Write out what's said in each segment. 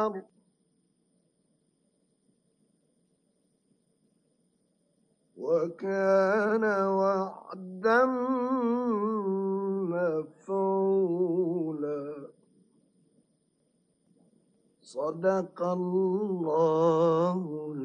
أكبر. وكان وعدا مفعولا. صدق الله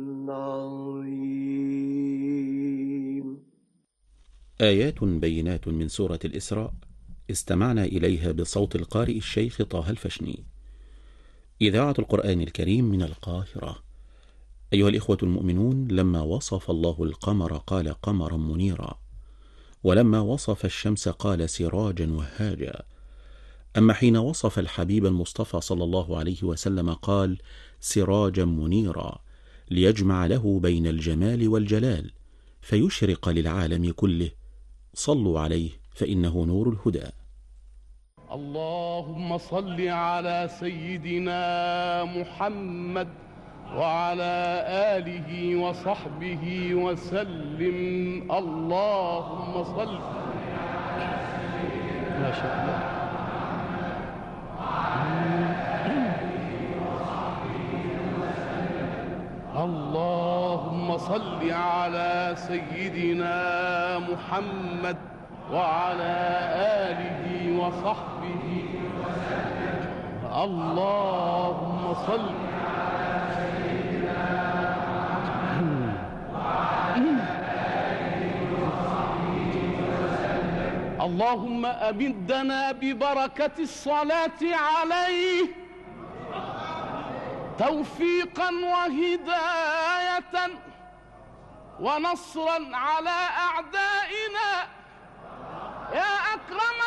العظيم. آيات بينات من سورة الإسراء استمعنا إليها بصوت القارئ الشيخ طه الفشني. إذاعة القرآن الكريم من القاهرة. أيها الإخوة المؤمنون، لما وصف الله القمر قال قمرا منيرا، ولما وصف الشمس قال سراجا وهاجا. أما حين وصف الحبيب المصطفى صلى الله عليه وسلم قال سراجا منيرا، ليجمع له بين الجمال والجلال فيشرق للعالم كله. صلوا عليه فإنه نور الهدى. اللهم صل على سيدنا محمد وعلى آله وصحبه وسلم. اللهم صل. ما شاء الله. اللهم صل على سيدنا محمد وعلى آله وصحبه وسلم. اللهم صل على سيدنا محمد وعلى آله وصحبه وسلم. اللهم أمدنا ببركة الصلاة عليه توفيقا وهداية ونصرا على أعدائنا يا أكرم